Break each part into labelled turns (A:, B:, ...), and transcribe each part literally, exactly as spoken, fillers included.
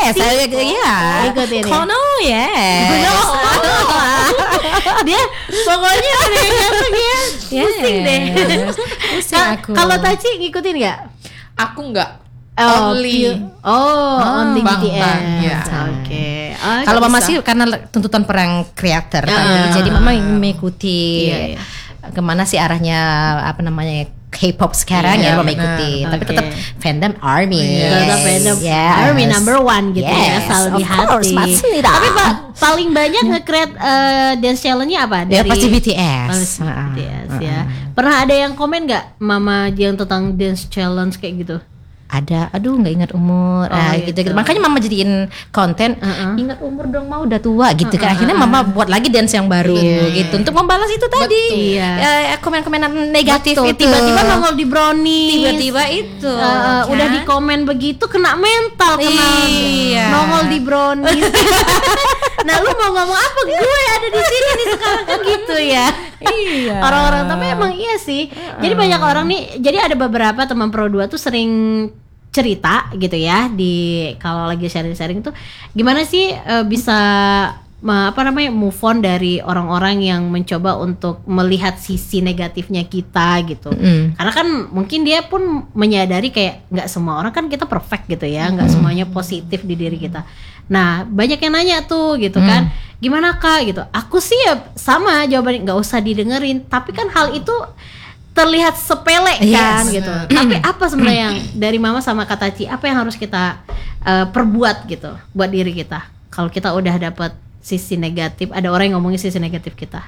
A: Yes, I, yeah.
B: Ikutin ya.
A: Kono, yes.
B: No. Dia pokoknya ada yang ngefek ya. Pusing deh.
A: Pusing aku.
B: Kalau Taci ngikutin nggak?
C: Aku nggak.
B: Oh,
C: Only.
B: Q- oh, only
C: Bang
B: B T S.
C: Bang, ya.
B: Oke.
A: Kalau Mama sih karena tuntutan perang kreator,
B: Ah.
A: jadi Mama mengikuti
B: Iya, iya.
A: kemana sih arahnya apa namanya K-pop sekarang
C: Iya,
A: ya Mama
C: benar.
A: ikuti. Tapi
B: Oke.
A: tetap fandom ARMY.
C: Yes.
B: Tetap fandom
A: Yes.
B: ARMY number one gitu ya,
A: Yes,
B: asal di
A: of course,
B: hati.
A: 맞습니다.
B: Tapi Pak, paling banyak nge-create eh, dance challenge-nya apa?
A: Ya pasti B T S.
B: Pasti
A: Ah,
B: B T S
A: ah,
B: ya.
A: ah.
B: Pernah ada yang komen nggak Mama yang tentang dance challenge kayak gitu?
A: Ada, aduh nggak ingat umur,
B: Oh,
A: ah,
B: gitu.
A: gitu, gitu. Makanya Mama jadiin konten,
B: Uh-uh.
A: ingat umur dong, mau udah tua gitu kan. Akhirnya Mama buat lagi dance yang baru
B: Iya.
A: gitu untuk membalas itu tadi.
B: Iya.
A: Eh, komen-komenan negatif
B: Betul,
A: itu.
B: tiba-tiba nongol di brownies.
A: Tiba-tiba itu.
B: Eh, eh, udah
A: kan?
B: di komen begitu kena mental, kena
A: Iya.
B: nongol di brownies. Nah, lu mau ngomong apa? Gue ada di sini nih sekarang kan gitu ya.
A: Iya.
B: Orang-orang tapi emang iya sih. Jadi banyak orang nih. Jadi ada beberapa teman Pro dua tuh sering cerita gitu ya di kalau lagi sharing-sharing tuh gimana sih eh, bisa ma- apa namanya move on dari orang-orang yang mencoba untuk melihat sisi negatifnya kita gitu.
A: Mm.
B: Karena kan mungkin dia pun menyadari kayak nggak semua orang kan kita perfect gitu ya, nggak semuanya positif di diri kita. Nah banyak yang nanya tuh gitu kan, gimana Kak gitu. Aku sih ya sama jawabannya, nggak usah didengerin. Tapi kan hal itu terlihat sepele kan
A: Yes.
B: gitu. Tapi apa sebenarnya yang dari Mama sama Kak Taci, apa yang harus kita uh, perbuat gitu buat diri kita? Kalau kita udah dapat sisi negatif, ada orang yang ngomongin sisi negatif kita.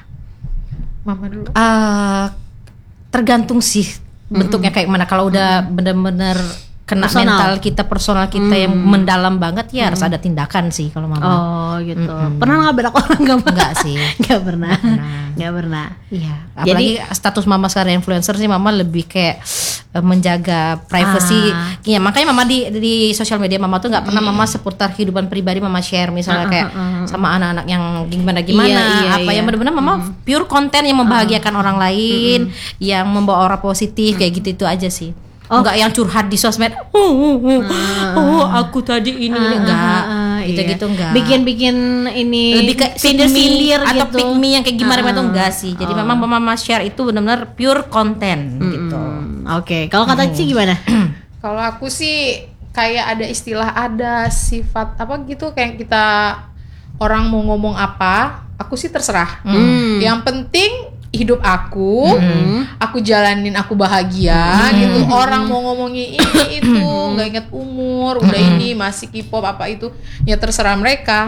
C: Mama dulu.
A: Ah, tergantung sih bentuknya kayak mana. Kalau udah bener-bener kena
B: Personal.
A: mental kita, personal kita yang mendalam banget ya harus ada tindakan sih kalau Mama.
B: Oh gitu. Pernah nabrak orang nggak?
A: Enggak sih.
B: Nggak pernah.
A: pernah.
B: Nggak pernah.
A: Iya, apalagi status Mama sekarang influencer sih, Mama lebih kayak eh, menjaga privacy.
B: Ah.
A: Iya, makanya Mama di di sosial media Mama tuh nggak pernah Mama seputar kehidupan pribadi Mama share misalnya
B: Ah,
A: kayak
B: ah, ah,
A: sama anak-anak yang gimana gimana,
B: Iya, iya,
A: apa
B: iya.
A: yang benar-benar Mama pure konten yang membahagiakan orang lain, yang membawa aura positif kayak gitu itu aja sih. Enggak yang curhat di sosmed. Oh, oh, oh, oh, aku tadi ini ini enggak.
B: Ah, ah,
A: Gitu-gitu
B: iya.
A: enggak.
B: Bikin-bikin ini
A: Lebih ke
B: sindir-sindir
A: atau
B: gitu.
A: pick me yang kayak gimana
B: Ah,
A: itu enggak sih. Jadi memang Mama share itu benar-benar pure konten gitu.
B: Hmm, Oke, kalau Kak Taci gimana?
C: Kalau aku sih kayak ada istilah, ada sifat apa gitu, kayak kita orang mau ngomong apa, aku sih terserah.
B: Hmm.
C: Yang penting hidup aku, aku jalanin, aku bahagia gitu. Orang mau ngomongin ini itu, nggak inget umur, udah ini masih K-pop apa itu, ya terserah mereka.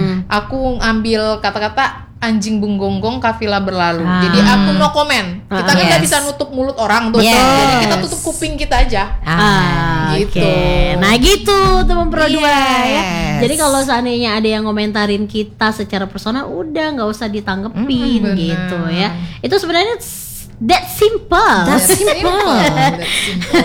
C: Aku ambil kata-kata anjing benggonggong kafilah berlalu.
B: Ah.
C: Jadi aku no comment. Kita kan nggak
A: Yes.
C: bisa nutup mulut orang tuh.
A: Yes.
C: Jadi kita tutup kuping kita aja.
B: Ah,
C: gitu.
B: oke. Nah gitu teman Pro dua ya.
A: Yes.
B: Jadi kalau seandainya ada yang ngomentarin kita secara personal, udah nggak usah ditanggepin
C: benar.
B: gitu ya. Itu sebenarnya s- that simple.
A: That's simple.
C: That's simple.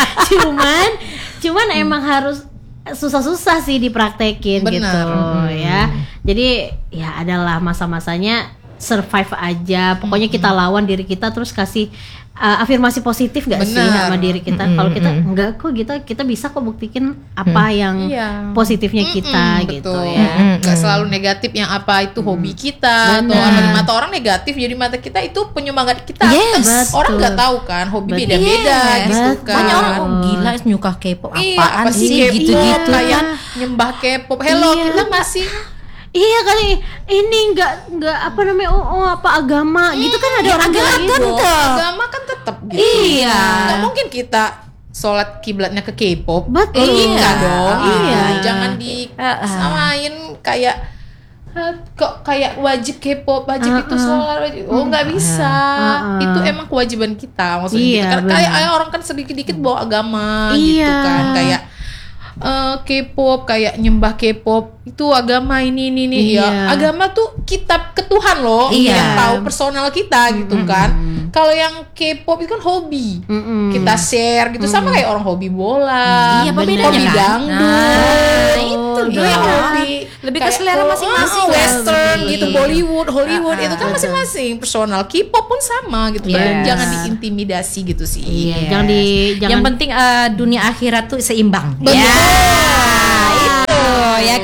B: cuman, cuman emang harus susah-susah sih dipraktekin
C: Benar.
B: gitu ya. Jadi ya adalah masa-masanya survive aja. Pokoknya kita lawan diri kita terus kasih uh, afirmasi positif gak sih
C: Benar.
B: sama diri kita. Kalau kita enggak kok kita kita bisa kok buktikan apa yang
C: Iya.
B: positifnya kita
C: Mm-mm,
B: gitu
C: betul.
B: ya.
C: Nggak selalu negatif yang apa itu hobi kita atau
B: Benar.
C: apa di mata orang negatif, jadi mata kita itu penyemangat kita.
A: Yes,
C: Kita-
B: betul.
C: orang nggak tahu kan, hobi
B: Betul.
C: beda-beda
A: Yes.
C: gitu
B: Betul.
C: kan.
A: Banyak orang oh gila nyuka K-pop apaan
C: Iya, apa sih
A: sih
C: K-pop,
A: gitu-gitu
C: kayak
A: kan.
C: nyembah K-pop. Hello,
B: Iya.
C: kita masih
B: Iya kali ini enggak enggak apa namanya oh, oh apa agama gitu kan ada
A: ya,
B: orang bilang
A: agama
B: gitu.
A: kan.
C: agama kan tetap gitu.
A: Iya.
C: Nggak mungkin kita sholat kiblatnya ke K-pop.
B: Betul.
C: Eh, enggak dong.
B: Iya.
C: Jangan
A: Ah, ah.
C: disamain kayak "Hah, kok kayak wajib K-pop, wajib
B: Ah,
C: itu
B: ah.
C: sholat, wajib." Oh nggak bisa.
B: Ah, ah.
C: Itu emang kewajiban kita maksudnya.
B: Iya,
C: gitu. Karena
B: benar.
C: kayak kayak orang kan sedikit-dikit bawa agama gitu
B: Iya.
C: kan, kayak eh, K-pop, kayak nyembah K-pop itu agama ini ini ini
B: Iya.
C: ya. Agama tuh kitab ke Tuhan loh,
A: Iya.
C: yang tahu personal kita gitu kan. Kalau yang K-pop itu kan hobi.
B: Mm-mm.
C: Kita share gitu sama kayak orang hobi bola,
A: Iya, apa
B: bener.
A: bedanya
C: hobi
A: kan?
C: dangdut.
A: Nah, itu
C: Itu
A: dia.
C: yang hobi
A: Lebih ke
C: kayak
A: selera
C: oh,
A: masing-masing
C: oh,
A: kan.
C: western
A: Lebih.
C: gitu, Bollywood, Hollywood
A: Ah,
C: itu kan
A: ah.
C: masing-masing personal. K-pop pun sama gitu.
A: Yes.
C: Jangan diintimidasi gitu sih.
B: Iya,
A: Yes.
B: jangan di jangan
A: Yang penting eh, dunia akhirat tuh seimbang.
C: Betul.
A: Ya, itu ya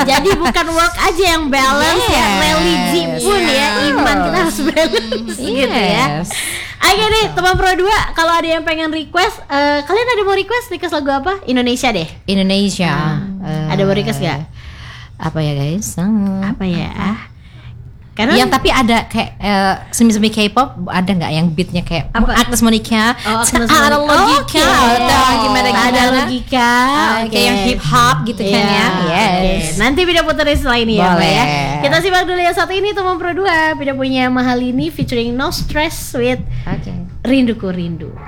B: Jadi bukan work aja yang balance ya,
A: Yes.
B: religi pun ya, iman kita harus balance gitu ya.
A: Yes.
B: Oke nih teman Pro dua, kalau ada yang pengen request, eh, kalian ada mau request request lagu apa? Indonesia deh.
A: Indonesia. Eh,
B: Ada mau request gak?
A: Apa ya guys? Hmm.
B: Apa ya? Karena
A: Yang tapi ada kayak eh, semi-semi K-pop, ada nggak yang beatnya kayak
B: Apa?
A: Agnes Monica?
B: Oh, Agnes
A: ada
B: Monica.
A: logika,
B: Oke.
A: ada gimana gimana?
B: ada logika,
A: Ah, kayak yang hip hop gitu kan
B: Iya,
A: ya?
B: oke.
A: Yes.
B: Nanti video puterin setelah ini ya, Mbak
A: Boleh.
B: ya. Kita simak dulu yang satu ini teman Pro dua, video punya Mahalini featuring No Stress with
A: Oke.
B: Rinduku Rindu.